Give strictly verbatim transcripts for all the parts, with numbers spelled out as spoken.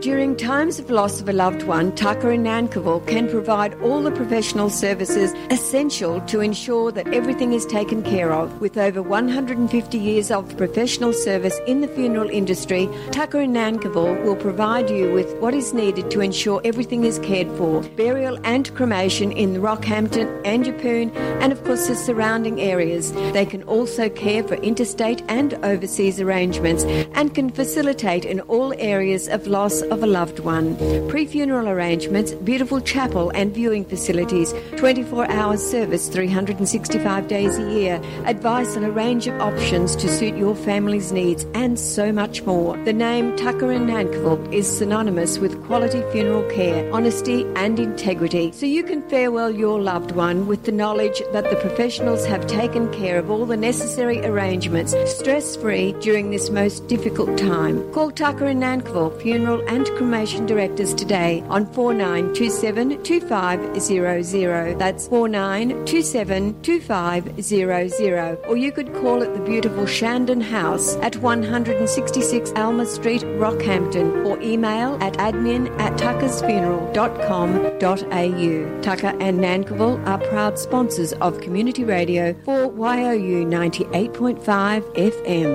During times of loss of a loved one, Tucker in Nankivell can provide all the professional services essential to ensure that everything is taken care of. With over one hundred fifty years of professional service in the funeral industry, Tucker in Nankivell will provide you with what is needed to ensure everything is cared for. Burial and cremation in Rockhampton and Yeppoon and of course the surrounding areas. They can also care for interstate and overseas arrangements and can facilitate in all areas of loss of a loved one. Pre-funeral arrangements, beautiful chapel and viewing facilities, twenty-four hour service three hundred sixty-five days a year, advice on a range of options to suit your family's needs and so much more. The name Tucker and Nankivell is synonymous with quality funeral care, honesty and integrity, so you can farewell your loved one with the knowledge that the professionals have taken care of all the necessary arrangements stress-free during this most difficult time. Call Tucker and Nankivell Funeral and Cremation Directors today on four nine two seven two five zero zero. That's four nine two seven two five zero zero. Or you could call at the beautiful Shandon House at one sixty-six Alma Street, Rockhampton, or email at admin at tuckersfuneral dot com dot a u. Tucker and Nankivell are proud sponsors of Community Radio for Y O U ninety-eight point five F M.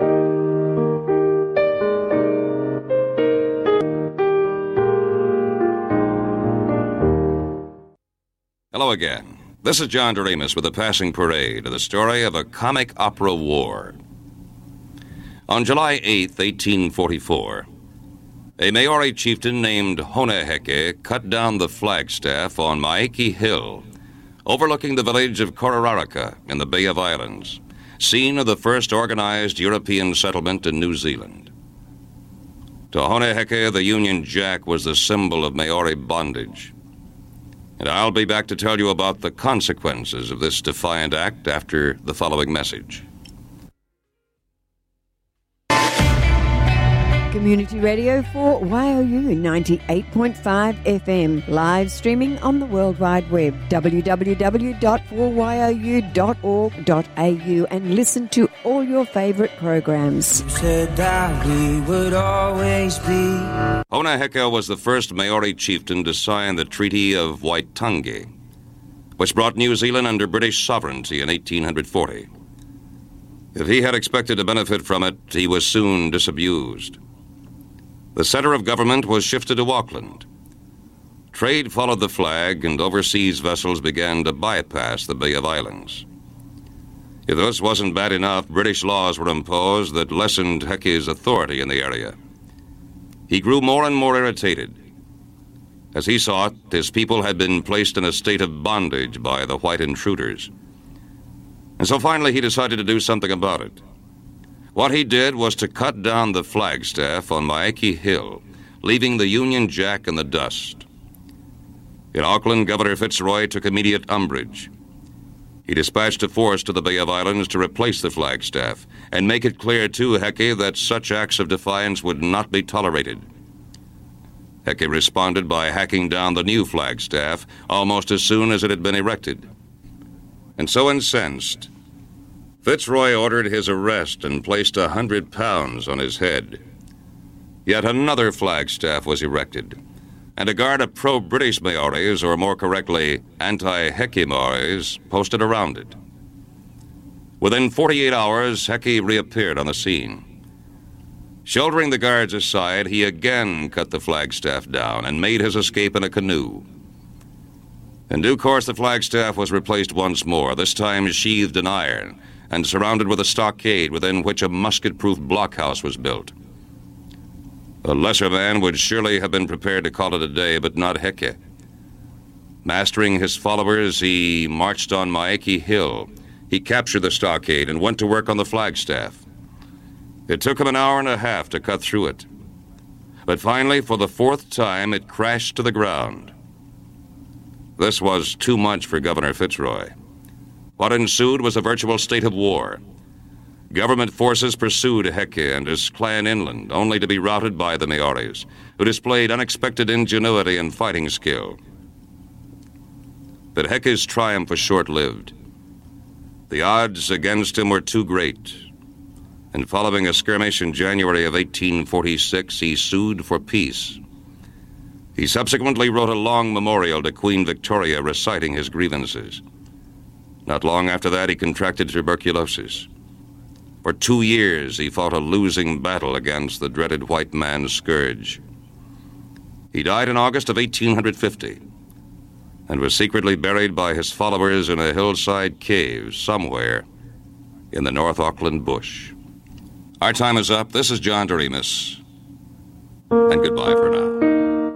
Hello again. This is John Doremus with a passing parade of the story of a comic opera war. On July eighth, eighteen forty-four, a Maori chieftain named Honeheke cut down the flagstaff on Maiki Hill, overlooking the village of Kororaraka in the Bay of Islands, scene of the first organized European settlement in New Zealand. To Honeheke, the Union Jack was the symbol of Maori bondage. And I'll be back to tell you about the consequences of this defiant act after the following message. Community Radio for Y O U ninety-eight point five F M, live streaming on the World Wide Web, w w w dot four y o u dot org dot a u, and listen to all your favorite programs. You said that we would always be. Honeheke was the first Maori chieftain to sign the Treaty of Waitangi, which brought New Zealand under British sovereignty in eighteen forty. If he had expected to benefit from it, he was soon disabused. The center of government was shifted to Auckland. Trade followed the flag, and overseas vessels began to bypass the Bay of Islands. If this wasn't bad enough, British laws were imposed that lessened Heke's authority in the area. He grew more and more irritated. As he saw it, his people had been placed in a state of bondage by the white intruders. And so finally he decided to do something about it. What he did was to cut down the flagstaff on Maiki Hill, leaving the Union Jack in the dust. In Auckland, Governor Fitzroy took immediate umbrage. He dispatched a force to the Bay of Islands to replace the flagstaff and make it clear to Heke that such acts of defiance would not be tolerated. Heke responded by hacking down the new flagstaff almost as soon as it had been erected. And so incensed, Fitzroy ordered his arrest and placed a hundred pounds on his head. Yet another flagstaff was erected, and a guard of pro-British Maoris, or more correctly, anti-Heke Maoris, posted around it. Within forty-eight hours, Heke reappeared on the scene. Shouldering the guards aside, he again cut the flagstaff down and made his escape in a canoe. In due course, the flagstaff was replaced once more, this time sheathed in iron, and surrounded with a stockade within which a musket-proof blockhouse was built. A lesser man would surely have been prepared to call it a day, but not Heke. Mastering his followers, he marched on Maiki Hill. He captured the stockade and went to work on the flagstaff. It took him an hour and a half to cut through it. But finally, for the fourth time, it crashed to the ground. This was too much for Governor Fitzroy. What ensued was a virtual state of war. Government forces pursued Heke and his clan inland, only to be routed by the Maoris, who displayed unexpected ingenuity and fighting skill. But Heke's triumph was short-lived. The odds against him were too great, and following a skirmish in January of eighteen forty-six, he sued for peace. He subsequently wrote a long memorial to Queen Victoria reciting his grievances. Not long after that, he contracted tuberculosis. For two years, he fought a losing battle against the dreaded white man's scourge. He died in August of eighteen fifty and was secretly buried by his followers in a hillside cave somewhere in the North Auckland bush. Our time is up. This is John Doremus, and goodbye for now.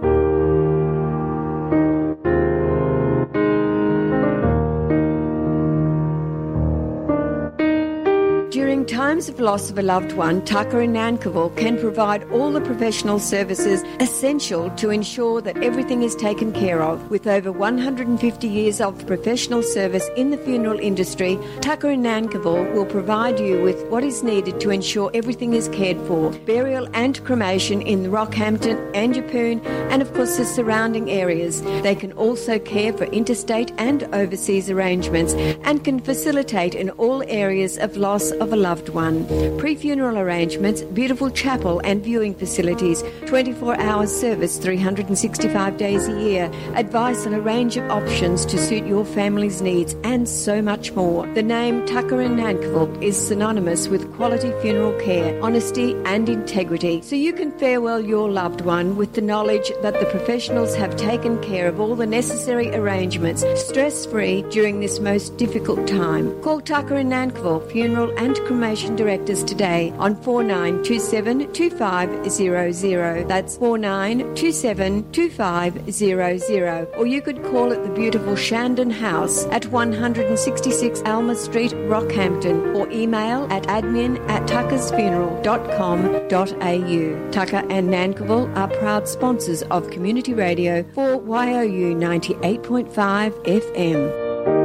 During times of loss of a loved one, Tucker in Nankivell can provide all the professional services essential to ensure that everything is taken care of. With over one hundred fifty years of professional service in the funeral industry, Tucker in Nankivell will provide you with what is needed to ensure everything is cared for. Burial and cremation in Rockhampton and Yeppoon, and of course the surrounding areas. They can also care for interstate and overseas arrangements and can facilitate in all areas of loss of a loved one. Pre-funeral arrangements, beautiful chapel and viewing facilities, twenty-four hour service three hundred sixty-five days a year, advice on a range of options to suit your family's needs, and so much more. The name Tucker and Nankivell is synonymous with quality funeral care, honesty and integrity, so you can farewell your loved one with the knowledge that the professionals have taken care of all the necessary arrangements, stress-free during this most difficult time. Call Tucker and Nankivell Funeral and Cremation Directors today on four nine two seven two five zero zero. That's four nine two seven two five zero zero. Or you could call at the beautiful Shandon House at one sixty-six Alma Street, Rockhampton, or email at admin at tuckersfuneral dot com dot a u. Tucker and Nankivell are proud sponsors of Community Radio for Y O U ninety-eight point five F M.